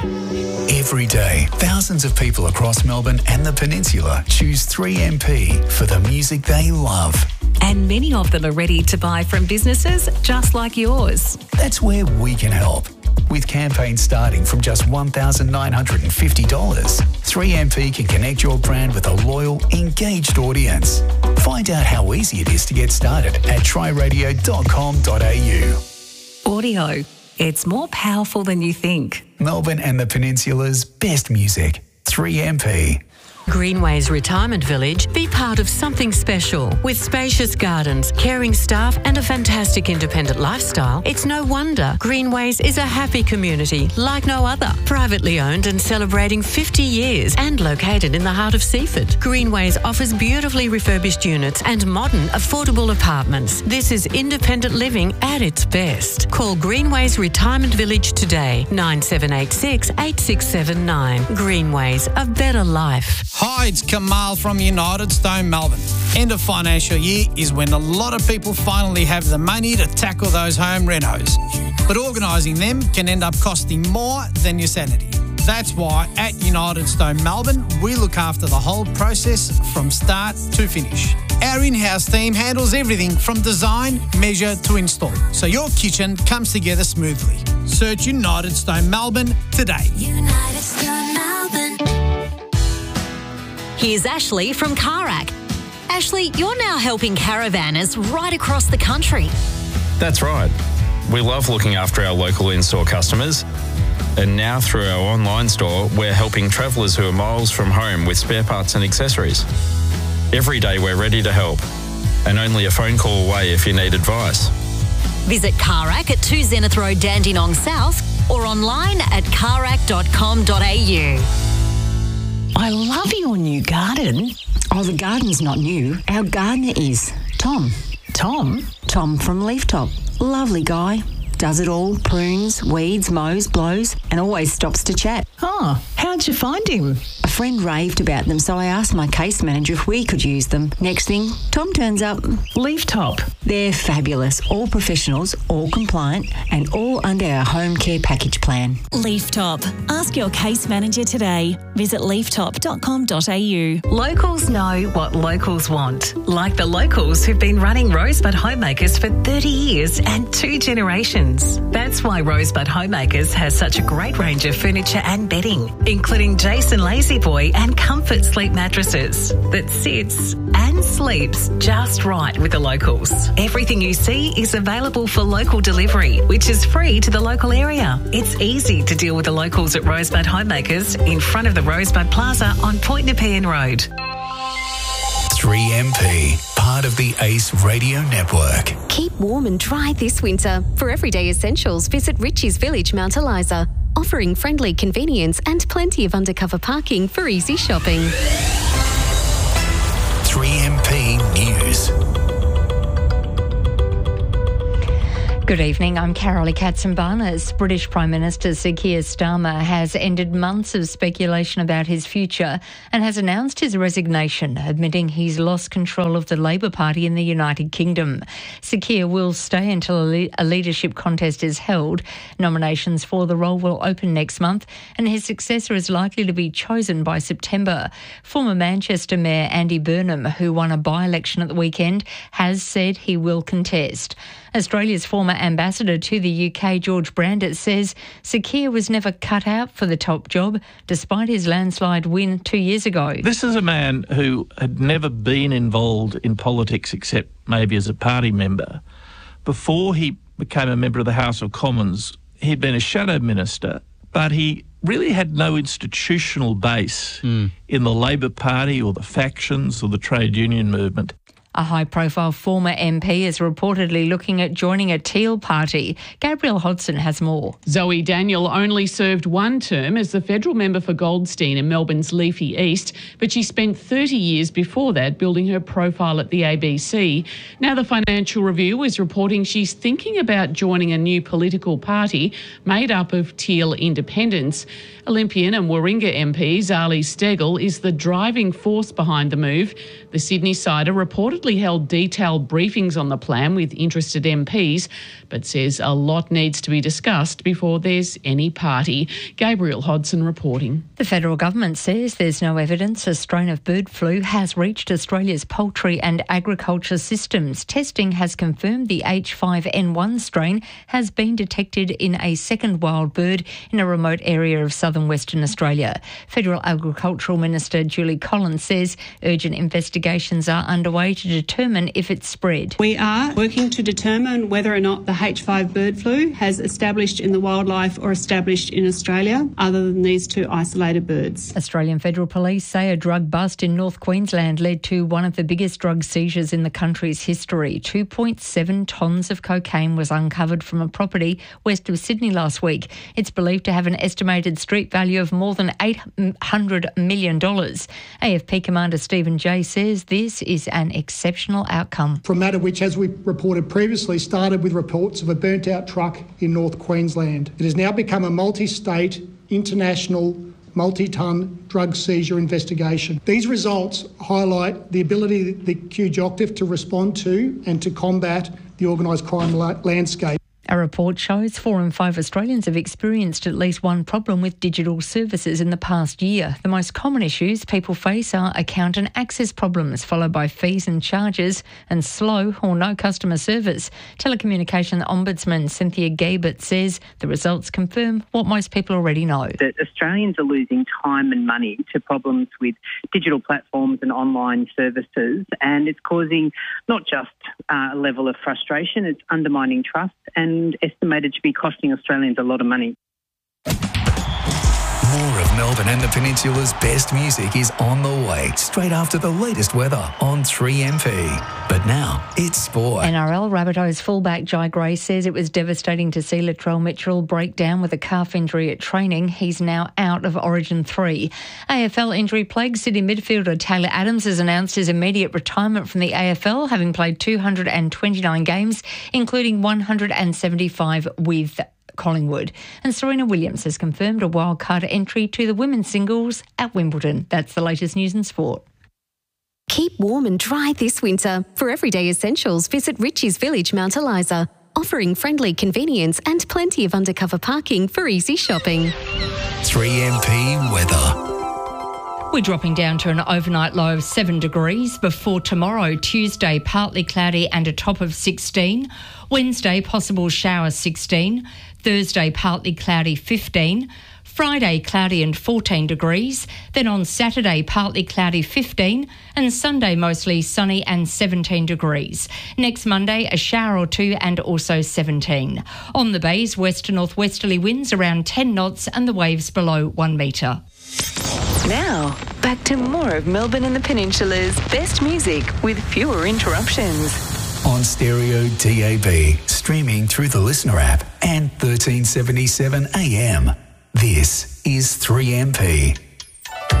Every day, thousands of people across Melbourne and the Peninsula choose 3MP for the music they love. And many of them are ready to buy from businesses just like yours. That's where we can help. With campaigns starting from just $1,950, 3MP can connect your brand with a loyal, engaged audience. Find out how easy it is to get started at tryradio.com.au. Audio. It's more powerful than you think. Melbourne and the Peninsula's best music. 3MP. Greenways Retirement Village, be part of something special. With spacious gardens, caring staff and a fantastic independent lifestyle, it's no wonder Greenways is a happy community like no other. Privately owned and celebrating 50 years and located in the heart of Seaford. Greenways offers beautifully refurbished units and modern, affordable apartments. This is independent living at its best. Call Greenways Retirement Village today, 9786 8679. Greenways, a better life. Hi, it's Kamal from United Stone Melbourne. End of financial year is when a lot of people finally have the money to tackle those home renos. But organising them can end up costing more than your sanity. That's why at United Stone Melbourne, we look after the whole process from start to finish. Our in-house team handles everything from design, measure to install, so your kitchen comes together smoothly. Search United Stone Melbourne today. United Stone Melbourne. Here's Ashley from Carac. Ashley, you're now helping caravanners right across the country. That's right. We love looking after our local in-store customers. And now through our online store, we're helping travellers who are miles from home with spare parts and accessories. Every day we're ready to help. And only a phone call away if you need advice. Visit Carac at 2 Zenith Road, Dandenong South, or online at carac.com.au. I love your new garden. Oh, the garden's not new. Our gardener is Tom. Tom? Tom from Leaf Top. Lovely guy. Does it all, prunes, weeds, mows, blows, and always stops to chat. Oh, how'd you find him? A friend raved about them, so I asked my case manager if we could use them. Next thing, Tom turns up. Leaf Top. They're fabulous, all professionals, all compliant, and all under our home care package plan. Leaf Top. Ask your case manager today. Visit leaftop.com.au. Locals know what locals want. Like the locals who've been running Rosebud Homemakers for 30 years and 2 generations. That's why Rosebud Homemakers has such a great range of furniture and bedding, including Jason Lazy Boy and Comfort Sleep mattresses that sits and sleeps just right with the locals. Everything you see is available for local delivery, which is free to the local area. It's easy to deal with the locals at Rosebud Homemakers in front of the Rosebud Plaza on Point Nepean Road. 3MP, part of the ACE Radio Network. Keep warm and dry this winter. For everyday essentials, visit Richie's Village, Mount Eliza, offering friendly convenience and plenty of undercover parking for easy shopping. 3MP News. Good evening, I'm Carolee Katsimbarnas. British Prime Minister Sir Keir Starmer has ended months of speculation about his future and has announced his resignation, admitting he's lost control of the Labor Party in the United Kingdom. Sir Keir will stay until a leadership contest is held. Nominations for the role will open next month and his successor is likely to be chosen by September. Former Manchester Mayor Andy Burnham, who won a by-election at the weekend, has said he will contest. Australia's former ambassador to the UK, George Brandett, says Sir Keir was never cut out for the top job, despite his landslide win 2 years ago. This is a man who had never been involved in politics except maybe as a party member. Before he became a member of the House of Commons, he'd been a shadow minister, but he really had no institutional base in the Labor Party or the factions or the trade union movement. A high-profile former MP is reportedly looking at joining a Teal party. Gabrielle Hodson has more. Zoe Daniel only served one term as the federal member for Goldstein in Melbourne's Leafy East, but she spent 30 years before that building her profile at the ABC. Now the Financial Review is reporting she's thinking about joining a new political party made up of Teal independents. Olympian and Warringah MP Zali Steggall is the driving force behind the move. The Sydney-sider reportedly publicly held detailed briefings on the plan with interested MPs, but says a lot needs to be discussed before there's any party. Gabriel Hodson reporting. The federal government says there's no evidence a strain of bird flu has reached Australia's poultry and agriculture systems. Testing has confirmed the H5N1 strain has been detected in a second wild bird in a remote area of southern Western Australia. Federal Agricultural Minister Julie Collins says urgent investigations are underway to determine if it's spread. We are working to determine whether or not the H5 bird flu has established in the wildlife or established in Australia, other than these two isolated birds. Australian Federal Police say a drug bust in North Queensland led to one of the biggest drug seizures in the country's history. 2.7 tonnes of cocaine was uncovered from a property west of Sydney last week. It's believed to have an estimated street value of more than $800 million. AFP Commander Stephen Jay says this is an exceptional outcome. For a matter which, as we reported previously, started with reports of a burnt-out truck in North Queensland. It has now become a multi-state, international, multi-ton drug seizure investigation. These results highlight the ability of the QJ Octave to respond to and to combat the organised crime landscape. A report shows 4 in 5 Australians have experienced at least one problem with digital services in the past year. The most common issues people face are account and access problems, followed by fees and charges and slow or no customer service. Telecommunication Ombudsman Cynthia Gabert says the results confirm what most people already know. That Australians are losing time and money to problems with digital platforms and online services, and it's causing not just a level of frustration, it's undermining trust and estimated to be costing Australians a lot of money. More of Melbourne and the Peninsula's best music is on the way, straight after the latest weather on 3MP. But now, it's sport. NRL Rabbitohs fullback Jai Gray says it was devastating to see Latrell Mitchell break down with a calf injury at training. He's now out of Origin 3. AFL injury-plagued City midfielder Taylor Adams has announced his immediate retirement from the AFL, having played 229 games, including 175 with Collingwood. And Serena Williams has confirmed a wildcard entry to the women's singles at Wimbledon. That's the latest news in sport. Keep warm and dry this winter. For everyday essentials, visit Richie's Village, Mount Eliza, offering friendly convenience and plenty of undercover parking for easy shopping. 3MP weather. We're dropping down to an overnight low of 7 degrees before tomorrow, Tuesday, partly cloudy and a top of 16. Wednesday, possible showers 16. Thursday, partly cloudy 15. Friday, cloudy and 14 degrees. Then on Saturday, partly cloudy 15. And Sunday, mostly sunny and 17 degrees. Next Monday, a shower or two and also 17. On the bays, west to northwesterly winds around 10 knots and the waves below 1 metre. Now, back to more of Melbourne and the Peninsula's best music with fewer interruptions. On stereo, DAB, streaming through the Listener app and 1377 AM. This is 3MP.